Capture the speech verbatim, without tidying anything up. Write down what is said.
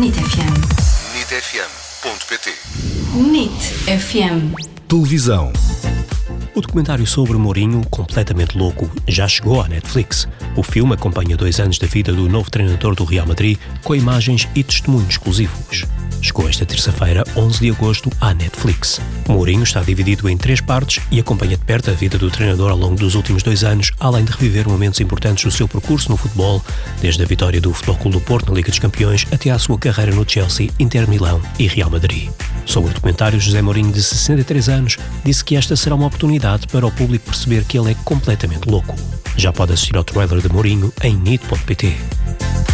NIT F M. nit f m ponto p t. NIT F M. Televisão. O documentário sobre Mourinho, Completamente Louco, já chegou à Netflix. O filme acompanha dois anos da vida do novo treinador do Real Madrid, com imagens e testemunhos exclusivos. Chegou esta terça-feira, onze de agosto, à Netflix. Mourinho está dividido em três partes e acompanha de perto a vida do treinador ao longo dos últimos dois anos, além de reviver momentos importantes do seu percurso no futebol, desde a vitória do Futebol Clube do Porto na Liga dos Campeões até à sua carreira no Chelsea, Inter Milão e Real Madrid. Sobre o documentário, José Mourinho, de sessenta e três anos, disse que esta será uma oportunidade para o público perceber que ele é completamente louco. Já pode assistir ao trailer de Mourinho em nit ponto p t.